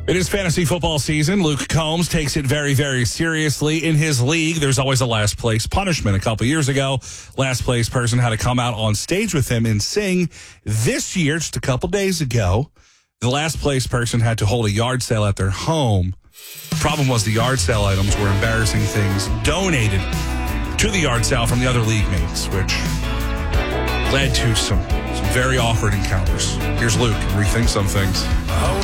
It is fantasy football season. Luke Combs takes it very, very seriously. In his league, there's always a last place punishment. A couple years ago, last place person had to come out on stage with him and sing. This year, just a couple days ago, the last place person had to hold a yard sale at their home. Problem was the yard sale items were embarrassing things donated to the yard sale from the other league mates, which led to some very awkward encounters. Here's Luke, rethink some things.